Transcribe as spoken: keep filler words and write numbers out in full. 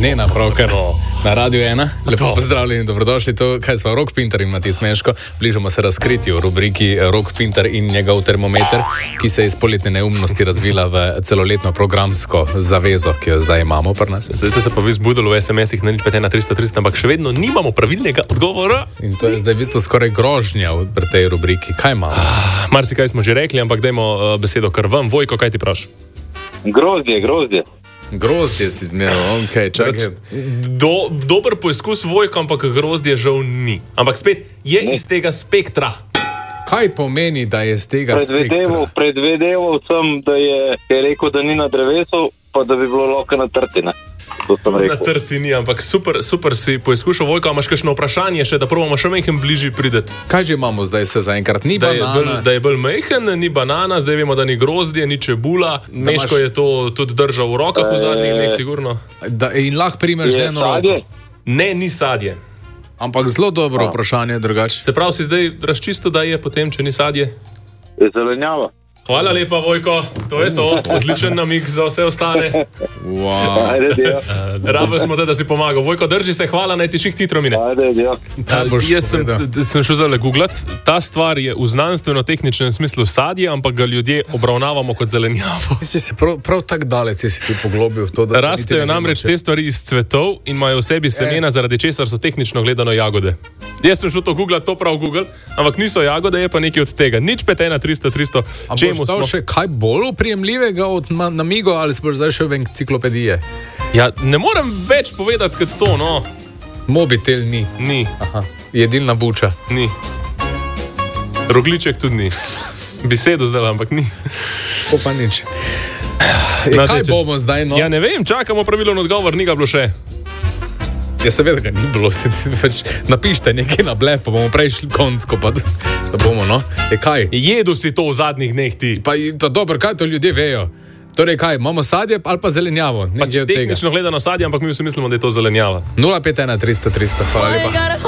Nena, pravkar na Radio ena. Lepo pozdravljeni in dobrodošli. To, kaj smo, Rok Pintar in Mati Smeško. Bližamo se razkritju v rubriki Rok Pintar in njegov termometer, ki se je iz poletne neumnosti razvila v celoletno programsko zavezo, ki jo zdaj imamo pri nas. Zdaj ste se pa vi zbudili v es em esih na nič pet ena tri sto tristo, ampak še vedno nimamo pravilnega odgovora. In to je zdaj v bistvu skoraj grožnja pri tej rubriki. Kaj imamo? Ah, marsikaj smo že rekli, ampak dajmo uh, besedo kar vam. Vojko, kaj ti praš? Grozdje, grozdje. Grozdje si zmeral, ok, čakaj. Do, dober poizkus, Vojko, ampak grozdje žal ni. Ampak spet je ne. Iz tega spektra. Kaj pomeni, da je iz tega predvedeval, spektra? Predvedeval sem, da je, je rekel, da ni na drevesu, pa da bi bilo lahko na trtine. Na trtini, ampak super, super si poizkušal. Vojko, imaš kakšno vprašanje še, da probamo še mejhen bližji prideti? Kaj že imamo zdaj se zaenkrat? Ni da banana. Je bolj, da je bolj mejhen, ni banana, zdaj vemo, da ni grozdje, ni čebula. Meško imaš... je to tudi držal v rokah v zadnjih dneh, sigurno. Da, in lahko primeš že eno roko. Ne, ni sadje. Ampak zelo dobro vprašanje drugače. Se pravi, si zdaj razčisto, da je potem, če ni sadje? Je zelenjava. Hvala lepa, Vojko, to je to, odličen namig za vse ostale. Wow. Rabili smo te, da si pomagal. Vojko, drži se, hvala, naj ti šiht hitro mine. Jaz sem, sem šel zdaj googlat, ta stvar je v znanstveno-tehničnem smislu sadje, ampak ga ljudje obravnavamo kot zelenjavo. Si si prav, prav tak dalec si ti poglobil v to, da... Rastejo namreč te stvari iz cvetov in imajo v sebi semena, zaradi česar so tehnično gledano jagode. Jaz sem šel to googlat, to prav Google, ampak niso jagode, je pa nekaj od tega. Nič pet ena tri sto tristo. Boš dal še kaj bolj oprijemljivega od namigo ali si boš zdaj še v enciklopedije? Ja, ne morem več povedati kot to, no. Mobitel ni. Ni. Aha. Jedilna buča. Ni. Rogliček tudi ni. Besedo zdaj, ampak ni. To pa nič. E, kaj teče? Bomo zdaj, no? Ja, ne vem, čakamo pravilen odgovor, ni ga bilo še. Ja, seveda ga ni bilo, napište nekaj na blef, pa bomo prej šli konsko, pa da bomo, no. E, kaj? Jedu si to v zadnjih dneh ti. Pa to dobro, kaj to ljudje vejo? Torej kaj, imamo sadje ali pa zelenjavo? Pač tehnično gledano sadje, ampak mi vsi mislimo, da je to zelenjava. nula pet ena tri sto tristo, hvala lepa.